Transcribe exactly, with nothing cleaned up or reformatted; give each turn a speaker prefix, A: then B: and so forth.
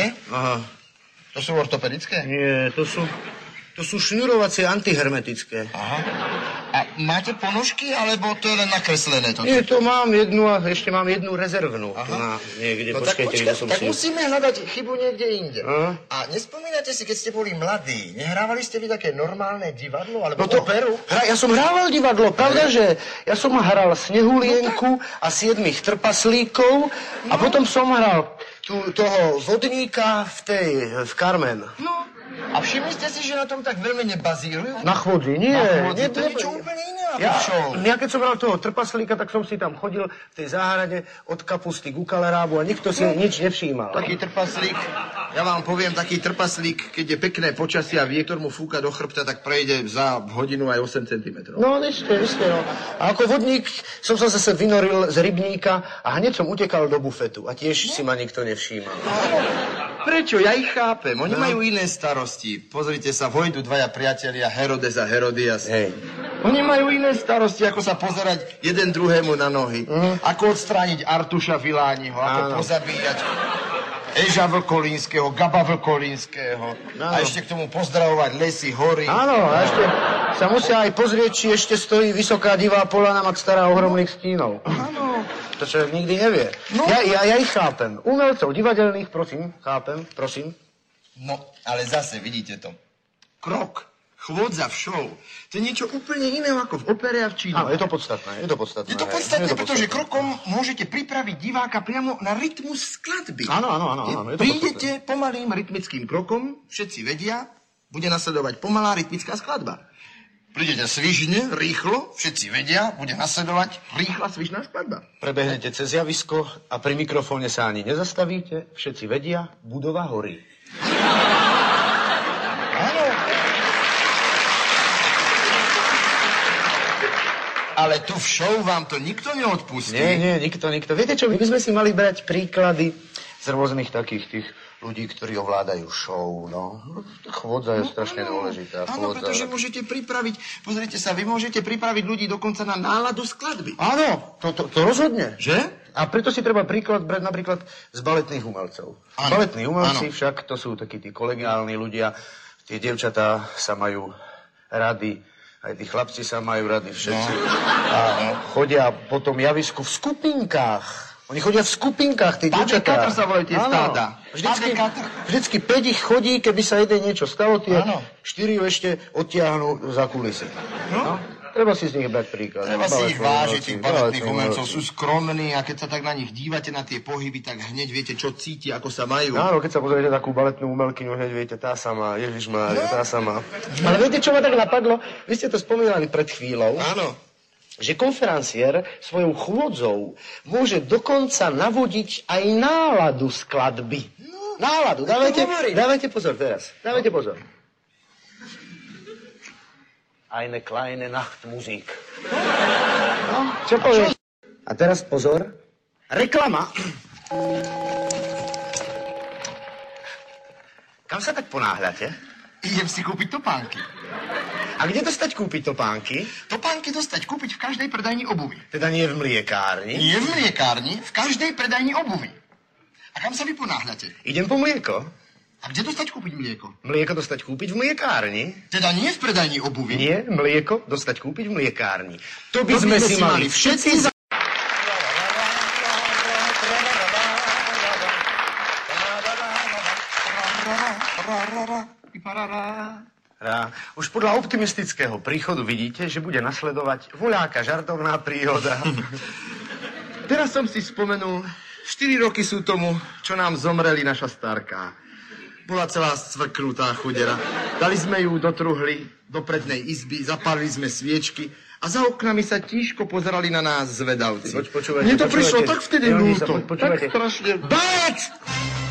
A: Máte?
B: Aha.
A: To sú ortopedické?
B: Nie, to sú, to sú šňurovacie antihermetické.
A: Aha. A máte ponožky, alebo to je len nakreslené? Toto?
B: Nie, to mám jednu a ešte mám jednu rezervnú.
A: Aha.
B: Tu na niekde,
A: No tak
B: počkajte,
A: počkaj,
B: kde som
A: tak
B: si...
A: musíme hľadať chybu niekde inde.
B: Aha.
A: A nespomínate si, keď ste boli mladí, nehrávali ste vy také normálne divadlo, alebo
B: No to,
A: operu?
B: hra, ja som hrával divadlo, pravda, že ja som hral Snehulienku a siedmých trpaslíkov a potom som hral tu, toho vodníka v tej, v Carmen.
A: No. A všimli ste si, že na tom tak veľmi nebazírujú?
B: Na chvodzi, nie.
A: Na chvodzi,
B: nie,
A: to je
B: nie,
A: niečo úplne iné ako
B: ja,
A: show.
B: ja keď som hral toho trpaslíka, tak som si tam chodil v tej záhrade od kapusty ku kalerábu a nikto si nič nevšímal.
A: Taký trpaslík, ja vám poviem, taký trpaslík, keď je pekné počasie a vietor mu fúka do chrbta, tak prejde za hodinu aj osem centimetrov.
B: No, ešte, ešte, no. A ako vodník som sa zase vynoril z rybníka a hneď som utekal do bufetu a tiež si ma nikto nevšímal.
A: Prečo? Ja ich chápem. Oni no. majú iné starosti. Pozrite sa, vojdu dvaja priatelia, Herodes a Herodias.
B: Hej.
A: Oni majú iné starosti, ako sa pozerať jeden druhému na nohy. Uh-huh. Ako odstrániť Artuša Vilániho, ako
B: Áno.
A: pozabíjať Eža Vlkolínskeho, Gaba Vlkolínskeho.
B: Áno.
A: A ešte k tomu pozdravovať lesy, hory.
B: Áno, a ešte sa musia aj pozrieť, či ešte stojí vysoká divá poľana mať stará ohromných stínov.
A: Áno.
B: To človek nikdy nevie.
A: No.
B: Ja, ja, ja ich chápem. Umelcov divadelných, prosím, chápem, prosím.
A: No, ale zase, vidíte to. Krok, chôdza v show, to je niečo úplne iného ako v opere a v číne.
B: Áno, je to podstatné, je to podstatné.
A: Je to podstatné,
B: je to
A: pretože
B: podstatné.
A: krokom môžete pripraviť diváka priamo na rytmus skladby.
B: Áno, áno, áno, áno, je to
A: Prídete pomalým rytmickým krokom, všetci vedia, bude nasledovať pomalá rytmická skladba. Prídete svižne, rýchlo, všetci vedia, bude nasledovať rýchla svižná skladba.
B: Prebehnete cez javisko a pri mikrofóne sa ani nezastavíte, všetci vedia, budova horí.
A: Áno. Ale tu v show vám to nikto neodpustí.
B: Nie, nie, nikto, nikto. Viete čo, my by sme si mali brať príklady z rôznych takých tých ľudí, ktorí ovládajú show, no. Chôdza je strašne dôležitá.
A: Áno,
B: chôdza.
A: pretože môžete pripraviť, pozrite sa, vy môžete pripraviť ľudí dokonca na náladu skladby.
B: Áno, to, to, to rozhodne.
A: Že?
B: A preto si treba príklad brať napríklad z baletných umelcov.
A: Áno,
B: Baletní umelci
A: áno.
B: však to sú takí tí kolegiálni ľudia, tie dievčatá sa majú rady, aj tí chlapci sa majú rady všetci.
A: No.
B: A chodia po tom javisku v skupinkách. Oni chodia v skupinkách, tí dievčatá.
A: Padekatr sa volajú tie stáda.
B: Vždycky,
A: Padekatr.
B: vždycky päť ich chodí, keby sa jeden niečo stalo, tie
A: Áno.
B: štyri ju ešte odtiahnu za kulisy. No? Treba si z nich brať príklad.
A: Treba si ich
B: Baletní
A: vážiť,
B: umelci,
A: tých baletných
B: baletní
A: umelcov.
B: umelci.
A: Sú skromní a keď sa tak na nich dívate, na tie pohyby, tak hneď viete, čo cíti, ako sa majú.
B: Áno, keď sa pozriete takú baletnú umelkyňu, hneď viete, tá sama, Ježišmária, tá sama. Ale viete, čo ma tak napadlo? Vy ste to spomínali pred chvíľou,
A: Áno.
B: že konferenciér svojou chôdzou môže dokonca navodiť aj náladu skladby.
A: No,
B: Náladu, dávajte,
A: to hovorím.
B: dávajte pozor teraz, dávajte pozor. Eine kleine Nachtmusik. No, čo povieš? A teraz pozor, reklama. Kam sa tak ponáhľate?
A: Idem si kúpiť topánky.
B: A kde dostať kúpiť topánky?
A: Topánky dostať kúpiť v každej predajni obuvy.
B: Teda nie v mliekárni.
A: Nie v mliekárni, v každej predajni obuvy. A kam sa vy ponáhľate?
B: Idem po mlieko.
A: A kde dostať kúpiť mlieko?
B: Mlieko dostať kúpiť v mliekárni.
A: Teda nie v predajni obuvy.
B: Nie, mlieko dostať kúpiť v mliekárni. To by, to sme, by sme si mali všetci za... Už podľa optimistického príchodu vidíte, že bude nasledovať voľáka žartovná príhoda. Teraz som si spomenul, štyri roky sú tomu, čo nám zomreli naša starka. Bola celá scvrknutá chudera. Dali sme ju do truhly, do prednej izby, zapálili sme sviečky a za oknami sa tížko pozerali na nás zvedavci. Poč, počúvajte,
A: Mne to
B: počúvajte,
A: prišlo tak vtedy ľúto, tak
B: počúvajte.
A: strašne...
B: Bec!